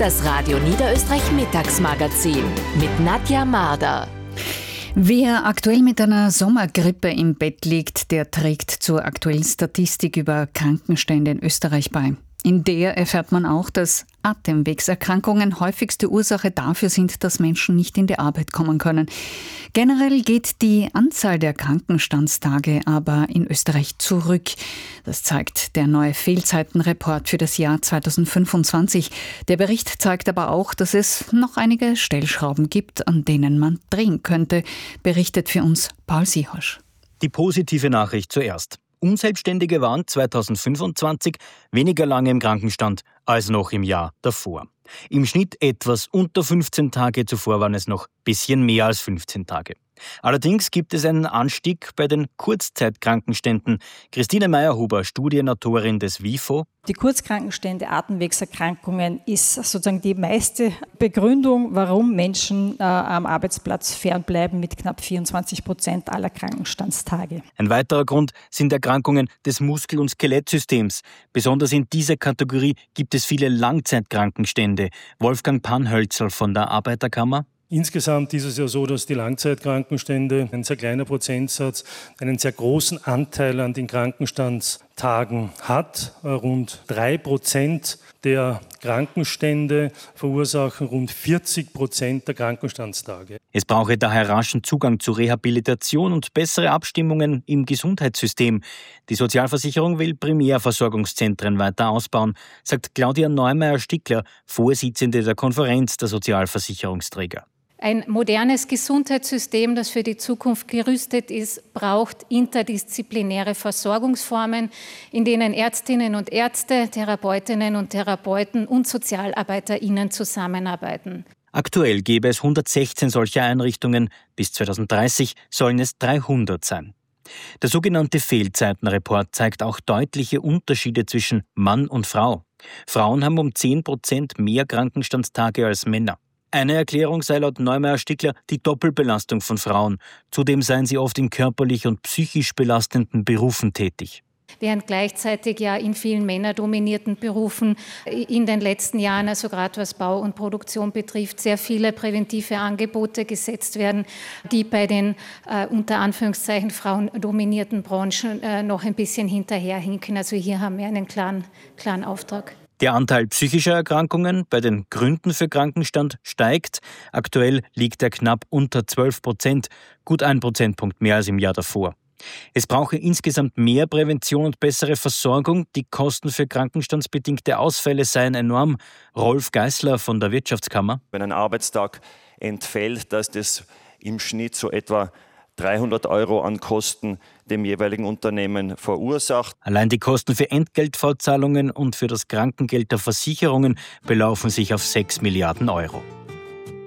Das Radio Niederösterreich Mittagsmagazin mit Nadja Marder. Wer aktuell mit einer Sommergrippe im Bett liegt, der trägt zur aktuellen Statistik über Krankenstände in Österreich bei. In der erfährt man auch, dass Atemwegserkrankungen häufigste Ursache dafür sind, dass Menschen nicht in die Arbeit kommen können. Generell geht die Anzahl der Krankenstandstage aber in Österreich zurück. Das zeigt der neue Fehlzeitenreport für das Jahr 2025. Der Bericht zeigt aber auch, dass es noch einige Stellschrauben gibt, an denen man drehen könnte, berichtet für uns Paul Siehosch. Die positive Nachricht zuerst. Unselbstständige waren 2025 weniger lange im Krankenstand als noch im Jahr davor. Im Schnitt etwas unter 15 Tage, zuvor waren es noch ein bisschen mehr als 15 Tage. Allerdings gibt es einen Anstieg bei den Kurzzeitkrankenständen. Christine Meyerhuber, Studienautorin des WIFO. Die Kurzkrankenstände, Atemwegserkrankungen ist sozusagen die meiste Begründung, warum Menschen am Arbeitsplatz fernbleiben, mit knapp 24% aller Krankenstandstage. Ein weiterer Grund sind Erkrankungen des Muskel- und Skelettsystems. Besonders in dieser Kategorie gibt es viele Langzeitkrankenstände. Wolfgang Panhölzl von der Arbeiterkammer. Insgesamt ist es ja so, dass die Langzeitkrankenstände, ein sehr kleiner Prozentsatz, einen sehr großen Anteil an den Krankenstandstagen hat. Rund 3% der Krankenstände verursachen rund 40% der Krankenstandstage. Es brauche daher raschen Zugang zu Rehabilitation und bessere Abstimmungen im Gesundheitssystem. Die Sozialversicherung will Primärversorgungszentren weiter ausbauen, sagt Claudia Neumeier-Stickler, Vorsitzende der Konferenz der Sozialversicherungsträger. Ein modernes Gesundheitssystem, das für die Zukunft gerüstet ist, braucht interdisziplinäre Versorgungsformen, in denen Ärztinnen und Ärzte, Therapeutinnen und Therapeuten und SozialarbeiterInnen zusammenarbeiten. Aktuell gäbe es 116 solcher Einrichtungen, bis 2030 sollen es 300 sein. Der sogenannte Fehlzeitenreport zeigt auch deutliche Unterschiede zwischen Mann und Frau. Frauen haben um 10% mehr Krankenstandstage als Männer. Eine Erklärung sei laut Neumeier-Stickler die Doppelbelastung von Frauen. Zudem seien sie oft in körperlich und psychisch belastenden Berufen tätig. Während gleichzeitig ja in vielen männerdominierten Berufen in den letzten Jahren, also gerade was Bau und Produktion betrifft, sehr viele präventive Angebote gesetzt werden, die bei den unter Anführungszeichen frauendominierten Branchen noch ein bisschen hinterherhinken. Also hier haben wir einen klaren Auftrag. Der Anteil psychischer Erkrankungen bei den Gründen für Krankenstand steigt. Aktuell liegt er knapp unter 12%, gut 1 Prozentpunkt mehr als im Jahr davor. Es brauche insgesamt mehr Prävention und bessere Versorgung. Die Kosten für krankenstandsbedingte Ausfälle seien enorm. Rolf Geißler von der Wirtschaftskammer. Wenn ein Arbeitstag entfällt, dass das im Schnitt so etwa 300 € an Kosten dem jeweiligen Unternehmen verursacht. Allein die Kosten für Entgeltfortzahlungen und für das Krankengeld der Versicherungen belaufen sich auf 6 Milliarden Euro.